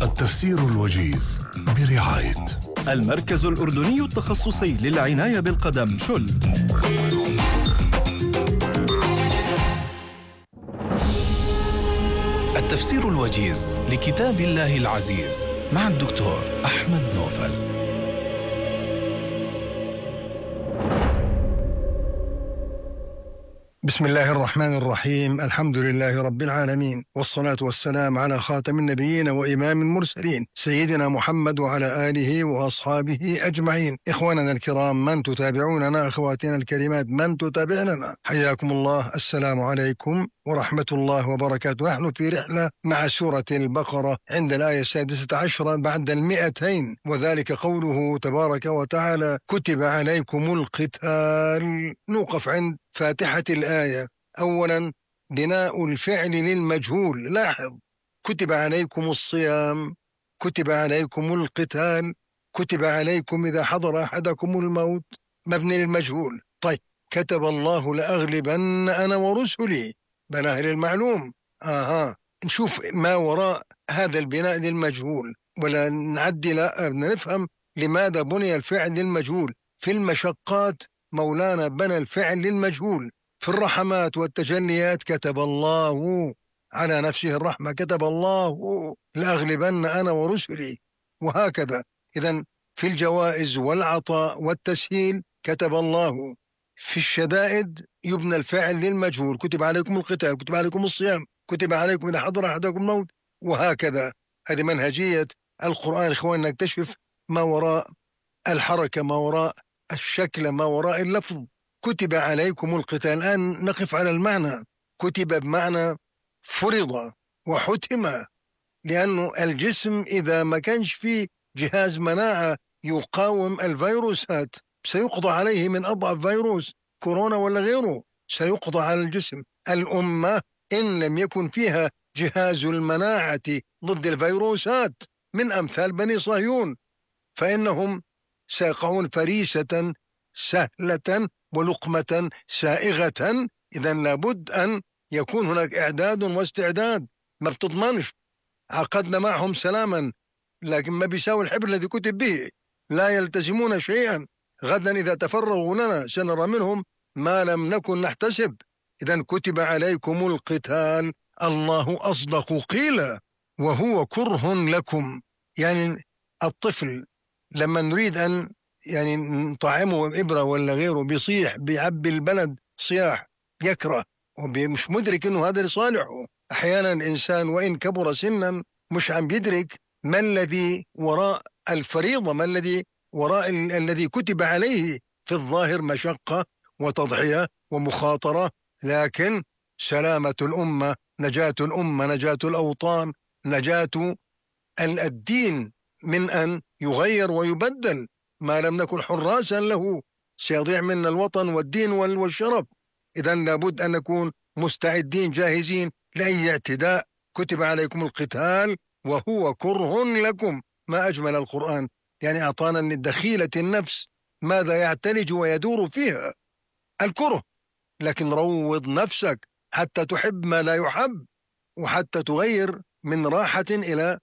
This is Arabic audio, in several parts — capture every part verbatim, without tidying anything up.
التفسير الوجيز برعاية المركز الأردني التخصصي للعناية بالقدم شل. التفسير الوجيز لكتاب الله العزيز مع الدكتور أحمد نوفل. بسم الله الرحمن الرحيم. الحمد لله رب العالمين، والصلاة والسلام على خاتم النبيين وإمام المرسلين سيدنا محمد وعلى آله وأصحابه أجمعين. إخواننا الكرام، من تتابعوننا، أخواتنا الكريمات من تتابعننا، حياكم الله. السلام عليكم ورحمة الله وبركاته. نحن في رحلة مع سورة البقرة عند الآية السادسة عشرة بعد المئتين، وذلك قوله تبارك وتعالى: كتب عليكم القتال. نوقف عند فاتحة الآية. أولا، بناء الفعل للمجهول. لاحظ: كتب عليكم الصيام، كتب عليكم القتال، كتب عليكم إذا حضر أحدكم الموت، مبني للمجهول. طيب، كتب الله لأغلبن أنا ورسلي، بناه للمعلوم. آها، نشوف ما وراء هذا البناء للمجهول، ولا نعدي، لا نفهم لماذا بني الفعل للمجهول. في المشقات مولانا بنى الفعل للمجهول. في الرحمات والتجليات كتب الله على نفسه الرحمة، كتب الله لأغلبن أنا ورسلي، وهكذا. إذن في الجوائز والعطاء والتسهيل كتب الله. في الشدائد يبنى الفعل للمجهول: كتب عليكم القتال، كتب عليكم الصيام، كتب عليكم إذا حضر أحدكم الموت، وهكذا. هذه منهجية القرآن. إخواننا، نكتشف ما وراء الحركة، ما وراء الشكل، ما وراء اللفظ. كتب عليكم القتال. الآن نقف على المعنى. كتب بمعنى فرض وحتم، لأنه الجسم إذا ما كانش فيه جهاز مناعة يقاوم الفيروسات سيقضى عليه من أضعف فيروس كورونا ولا غيره، سيقضى على الجسم. الأمة إن لم يكن فيها جهاز المناعة ضد الفيروسات من أمثال بني صهيون، فإنهم سيقعون فريسة سهلة ولقمة سائغة. إذن لابد أن يكون هناك إعداد واستعداد. ما بتضمنش. عقدنا معهم سلاما، لكن ما بيساوي الحبر الذي كتب به. لا يلتزمون شيئا. غدا إذا تفرغوا لنا سنرى منهم ما لم نكن نحتسب. إذن كتب عليكم القتال. الله أصدق قيلا وهو كره لكم. يعني الطفل لما نريد أن يعني نطعمه إبرة ولا غيره بيصيح، بيعبي البلد صياح، يكره ومش مدرك أنه هذا لصالحه. أحيانا الإنسان وإن كبر سنا مش عم يدرك ما الذي وراء الفريضة، ما الذي وراء ال- الذي كتب عليه. في الظاهر مشقة وتضحية ومخاطرة، لكن سلامة الأمة، نجاة الأمة، نجاة الأوطان، نجاة الدين من أن يغير ويبدل. ما لم نكن حراسا له سيضيع منا الوطن والدين والشرف. إذن لابد أن نكون مستعدين جاهزين لأي اعتداء. كتب عليكم القتال وهو كره لكم. ما أجمل القرآن، يعني أعطانا من دخيلة النفس ماذا يعتلج ويدور فيها: الكره. لكن روض نفسك حتى تحب ما لا يحب، وحتى تغير من راحة إلى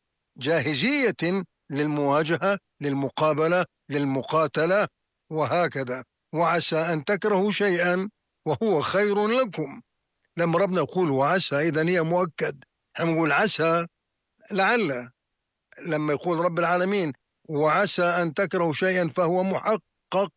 جاهزية للمواجهة، للمقابلة، للمقاتلة، وهكذا. وعسى أن تكرهوا شيئا وهو خير لكم. لما ربنا يقول وعسى إذن هي مؤكد. احنا نقول عسى لعل. لما يقول رب العالمين وعسى أن تكرهوا شيئا فهو محقق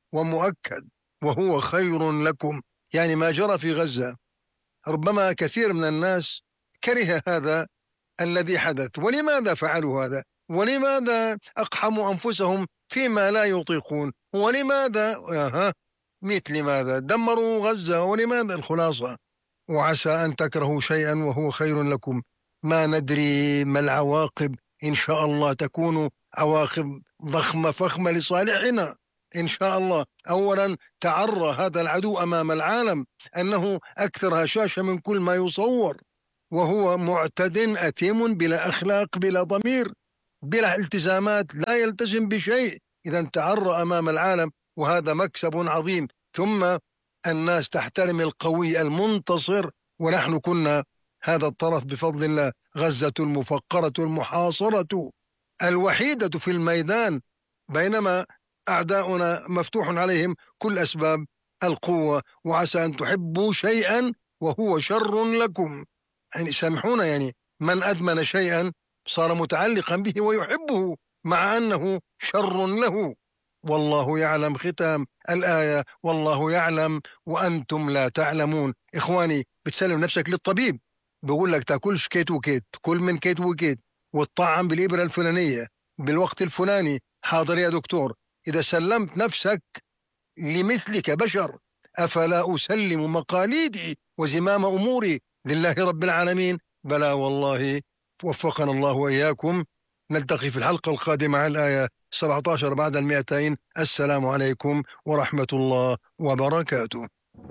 ومؤكد وهو خير لكم. يعني ما جرى في غزة، ربما كثير من الناس كره هذا الذي حدث. ولماذا فعلوا هذا؟ ولماذا أقحموا أنفسهم فيما لا يطيقون؟ ولماذا آه مثل لماذا دمروا غزة؟ ولماذا؟ الخلاصة: وعسى أن تكرهوا شيئا وهو خير لكم. ما ندري ما العواقب. إن شاء الله تكون عواقب ضخمة فخمة لصالحنا إن شاء الله. أولا، تعرى هذا العدو أمام العالم أنه أكثر هشاشة من كل ما يصور، وهو معتد أثيم بلا أخلاق، بلا ضمير، بلا التزامات، لا يلتزم بشيء. إذا تعرى أمام العالم، وهذا مكسب عظيم. ثم الناس تحترم القوي المنتصر، ونحن كنا هذا الطرف بفضل الله. غزة المفقرة المحاصرة الوحيدة في الميدان، بينما أعداؤنا مفتوح عليهم كل أسباب القوة. وعسى أن تحبوا شيئا وهو شر لكم. يعني سامحونا، يعني من أدمن شيئا صار متعلقا به ويحبه مع أنه شر له. والله يعلم ختام الآية، والله يعلم وأنتم لا تعلمون. إخواني، بتسلم نفسك للطبيب، بقول لك تاكلش كيت وكيت، كل من كيت وكيت، والطعم بالإبرة الفلانية بالوقت الفلاني. حاضر يا دكتور. إذا سلمت نفسك لمثلك بشر، أفلا أسلم مقاليدي وزمام أموري لله رب العالمين؟ بلى والله. وفقنا الله وإياكم. نلتقي في الحلقة القادمة على الآية سبعة عشر بعد المئتين. السلام عليكم ورحمة الله وبركاته.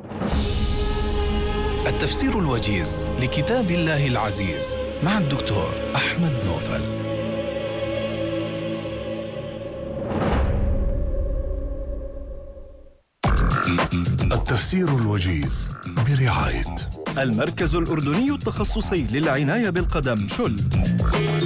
التفسير الوجيز لكتاب الله العزيز مع الدكتور أحمد نوفل. التفسير الوجيز برعاية المركز الأردني التخصصي للعناية بالقدم شل.